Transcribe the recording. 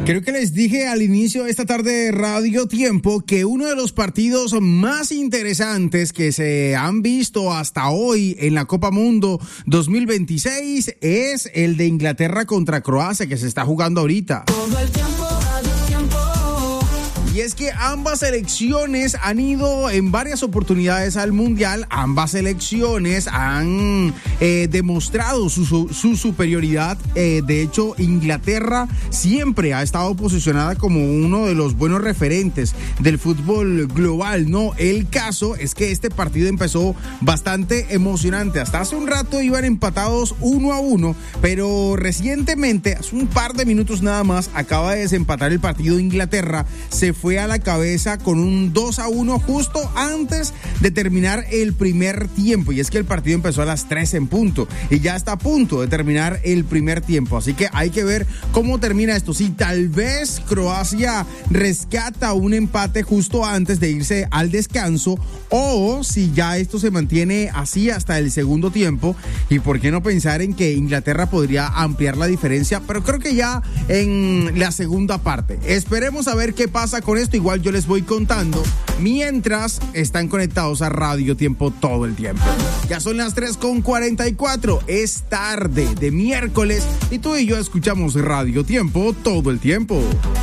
Creo que les dije al inicio de esta tarde de Radio Tiempo que uno de los partidos más interesantes que se han visto hasta hoy en la Copa Mundo 2026 es el de Inglaterra contra Croacia, que se está jugando ahorita. Todo el tiempo, Radio Tiempo. Y es que ambas selecciones han ido en varias oportunidades al Mundial, ambas selecciones han demostrado su superioridad. De hecho, Inglaterra siempre ha estado posicionada como uno de los buenos referentes del fútbol global, ¿no? El caso es que este partido empezó bastante emocionante. Hasta hace un rato iban empatados 1-1, pero recientemente, hace un par de minutos nada más, acaba de desempatar el partido. Inglaterra se fue a la cabeza con un 2-1 justo antes de terminar el primer tiempo, y es que el partido empezó a las 3 en punto y ya está a punto de terminar el primer tiempo, así que hay que ver cómo termina esto. Si tal vez Croacia rescata un empate justo antes de irse al descanso, o si ya esto se mantiene así hasta el segundo tiempo, y por qué no pensar en que Inglaterra podría ampliar la diferencia, pero creo que ya en la segunda parte. Esperemos a ver qué pasa con esto. Igual yo les voy contando mientras están conectados a Radio Tiempo todo el tiempo. Ya son las 3:44, es tarde de miércoles y tú y yo escuchamos Radio Tiempo todo el tiempo.